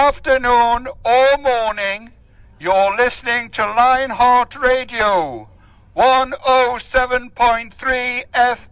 afternoon or morning, you're listening to Lionheart Radio, 107.3 FM.